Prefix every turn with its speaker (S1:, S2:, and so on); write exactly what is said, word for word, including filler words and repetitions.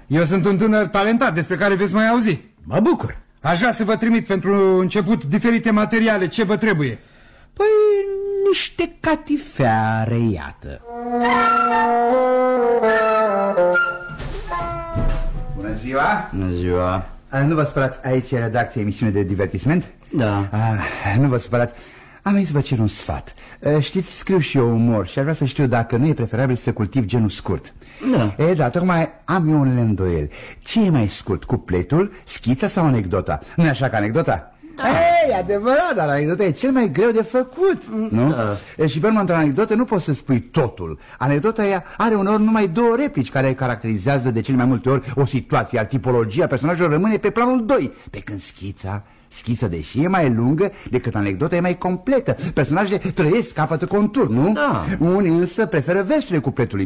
S1: Eu sunt un tânăr talentat despre care veți mai auzi.
S2: Mă bucur.
S1: Aș vrea să vă trimit pentru început diferite materiale. Ce vă trebuie?
S2: Păi, niște catifeare, iată.
S3: Bună ziua!
S2: Bună ziua!
S3: Nu vă spărați, aici e redacția emisiune de divertisment?
S2: Da.
S3: Ah, nu vă spărați. Am venit să vă cer un sfat. Știți, scriu și eu umor și ar vrea să știu dacă nu e preferabil să cultiv genul scurt.
S2: Da.
S3: E, da, tocmai am eu unele îndoieli. Ce e mai scurt, cupletul, schița sau anecdota? Nu e așa ca anecdota? Da. Ei, adevărat, dar anecdota e cel mai greu de făcut, nu? Da. Și pe urmă, într-o anecdotă nu poți să spui totul. Anecdota ea are uneori numai două replici care caracterizează de cele mai multe ori o situație, iar tipologia personajelor rămâne pe planul doi. Pe când schița, schița deși e mai lungă decât anecdota e mai completă. Personajele trăiesc, capătă contur, nu?
S2: Da.
S3: Unii însă preferă versurile cupletului.